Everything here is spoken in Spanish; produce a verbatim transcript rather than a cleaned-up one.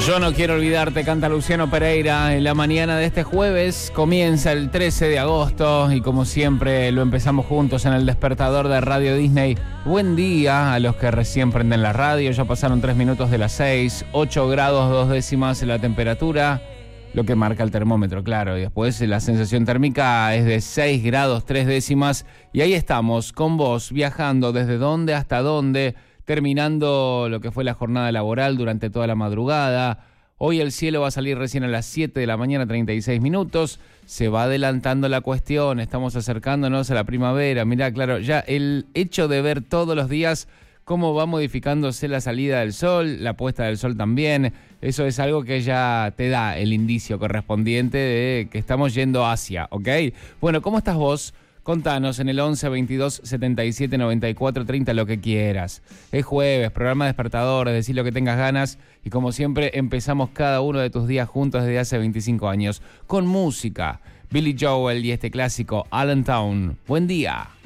Yo no quiero olvidarte, canta Luciano Pereira. En la mañana de este jueves comienza el trece de agosto y como siempre lo empezamos juntos en el despertador de Radio Disney. Buen día a los que recién prenden la radio, ya pasaron tres minutos de las seis, ocho grados dos décimas en la temperatura, lo que marca el termómetro, claro, y después la sensación térmica es de seis grados tres décimas y ahí estamos con vos viajando desde dónde hasta dónde, terminando lo que fue la jornada laboral durante toda la madrugada. Hoy el cielo va a salir recién a las siete de la mañana, treinta y seis minutos. Se va adelantando la cuestión, estamos acercándonos a la primavera. Mirá, claro, ya el hecho de ver todos los días cómo va modificándose la salida del sol, la puesta del sol también, eso es algo que ya te da el indicio correspondiente de que estamos yendo hacia, ¿ok? Bueno, ¿cómo estás vos? Contanos en el once, veintidós, setenta y siete, noventa y cuatro, treinta, lo que quieras. Es jueves, programa despertador, decir lo que tengas ganas. Y como siempre, empezamos cada uno de tus días juntos desde hace veinticinco años. Con música, Billy Joel y este clásico, Allentown. Buen día.